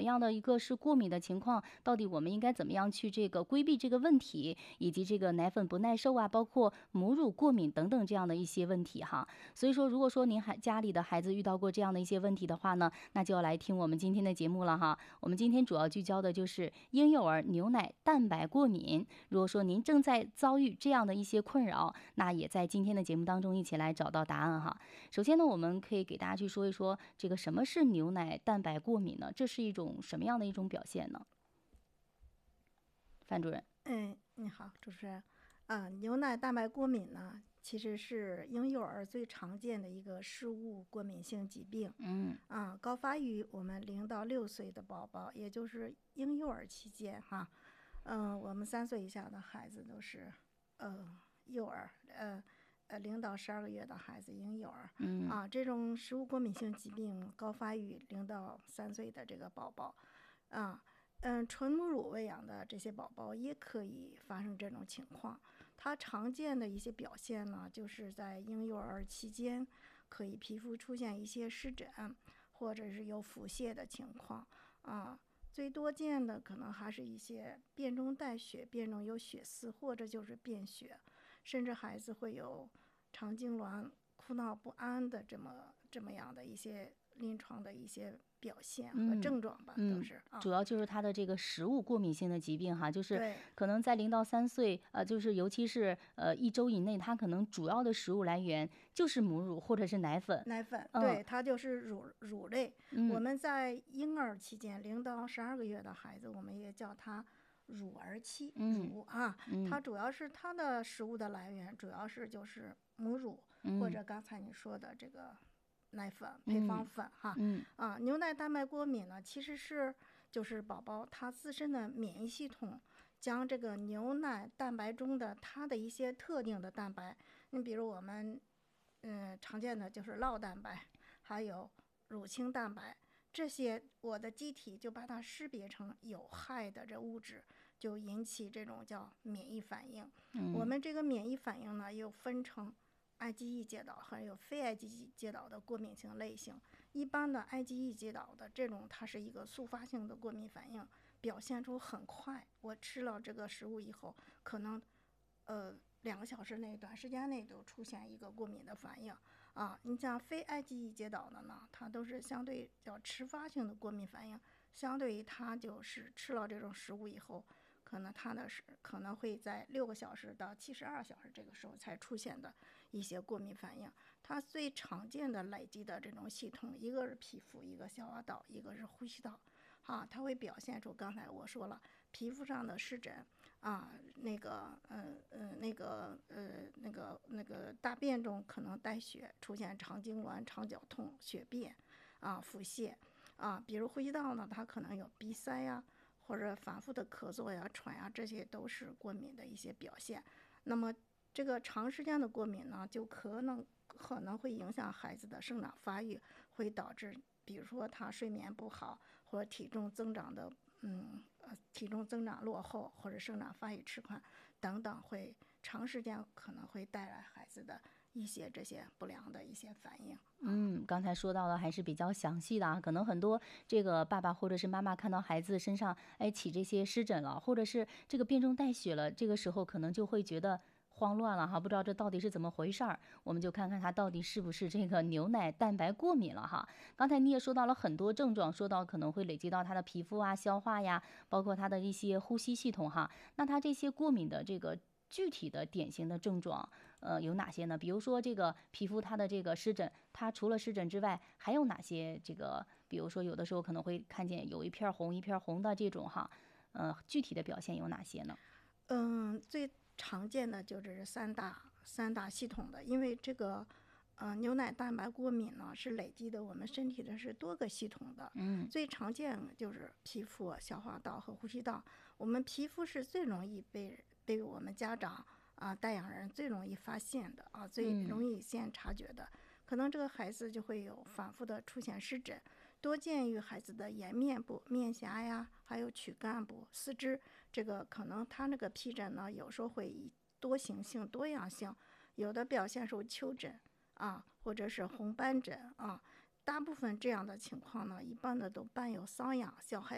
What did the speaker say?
样的一个是过敏的情况，到底我们应该怎么样去这个规避这个问题，以及这个奶粉不耐受啊，包括母乳过敏等等这样的一些问题哈。所以说，如果说您家里的孩子遇到过这样的一些问题的话呢，那就要来听我们今天的节目了哈。我们今天主要聚焦的就是婴幼儿牛奶蛋白过敏。如果说您正在遭遇这样的一些困扰，那也在今天的节目当中一起来找到答案哈。首先呢，我们可以给大家去说一说这个什么是牛奶蛋白过敏呢？这是一种什么样的一种表现呢？范主任。 你好，主持人。牛奶蛋白过敏呢，其实是婴幼儿最常见的一个食物过敏性疾病。高发于我们0到6岁的宝宝，也就是婴幼儿期间哈。我们3岁以下的孩子都是幼儿，0到12个月的孩子婴幼儿。这种食物过敏性疾病高发于0到3岁的这个宝宝。纯母乳喂养的这些宝宝也可以发生这种情况。它常见的一些表现呢，就是在婴幼儿期间，可以皮肤出现一些湿疹，或者是有腹泻的情况。最多见的可能还是一些便中带血、便中有血丝，或者就是便血，甚至孩子会有肠痉挛、哭闹不安的这么样的一些临床的一些表现和症状吧，都是主要就是它的这个食物过敏性的疾病哈，就是对可能在0到3岁，就是尤其是1周以内，它可能主要的食物来源就是母乳或者是奶粉。 奶粉，对，它就是乳类。我们在婴儿期间0到12个月的孩子，我们也叫他乳儿期，它主要是它的食物的来源，主要是就是母乳，或者刚才你说的这个奶粉、配方粉哈。牛奶蛋白过敏呢，其实就是宝宝他自身的免疫系统将这个牛奶蛋白中的它的一些特定的蛋白，你比如我们常见的就是酪蛋白，还有乳清蛋白，这些我的机体就把它识别成有害的这物质，就引起这种叫免疫反应。我们这个免疫反应呢，又分成IgE 介导还有非 IgE 介导的过敏性类型。一般的 IgE 介导的这种，它是一个速发性的过敏反应，表现出很快。我吃了这个食物以后，可能2个小时内短时间内都出现一个过敏的反应你像非 IgE 介导的呢，它都是相对叫迟发性的过敏反应，相对于它就是吃了这种食物以后，可能它的可能会在6个小时到72小时这个时候才出现的一些过敏反应。它最常见的累积的这种系统，一个是皮肤，一个消化道，一个是呼吸道。它会表现出刚才我说了，皮肤上的湿疹那个大便中可能带血，出现肠痉挛、肠绞痛、血便腹泻比如呼吸道呢，它可能有鼻塞呀，或者反复的咳嗽呀、喘呀，这些都是过敏的一些表现。那么这个长时间的过敏呢，就可能会影响孩子的生长发育，会导致比如说他睡眠不好，或者体重增长落后，或者生长发育迟缓等等，会长时间可能会带来孩子的一些这些不良的一些反应。 刚才说到的还是比较详细的啊，可能很多这个爸爸或者是妈妈看到孩子身上起这些湿疹了，或者是这个便中带血了，这个时候可能就会觉得慌乱了哈，不知道这到底是怎么回事儿，我们就看看他到底是不是这个牛奶蛋白过敏了哈。刚才你也说到了很多症状，说到可能会累积到他的皮肤啊、消化呀，包括他的一些呼吸系统哈。那他这些过敏的这个具体的典型的症状有哪些呢？比如说这个皮肤它的这个湿疹，它除了湿疹之外，还有哪些这个？比如说有的时候可能会看见有一片红一片红的这种哈，具体的表现有哪些呢？ 最常见的就是三大系统的，因为这个牛奶蛋白过敏呢是累积的我们身体的是多个系统的。最常见就是皮肤、消化道和呼吸道。我们皮肤是最容易被我们家长带养人最容易发现的最容易先察觉的。可能这个孩子就会有反复的出现湿疹，多见于孩子的颜面部、面颊呀，还有躯干部、四肢。这个可能他那个皮疹呢，有时候会以多形性、多样性，有的表现出丘疹或者是红斑疹大部分这样的情况呢，一般的都伴有瘙痒，小孩